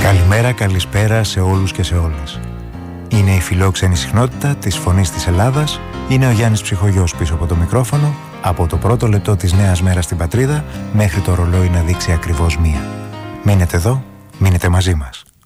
Καλημέρα, καλησπέρα σε όλους και σε όλες. Είναι η φιλόξενη συχνότητα της Φωνής της Ελλάδας. Είναι ο Γιάννης Ψυχογιός πίσω από το μικρόφωνο, από το πρώτο λεπτό της νέας μέρας στην πατρίδα μέχρι το ρολόι να δείξει ακριβώς 1. Μείνετε εδώ, μείνετε μαζί μας.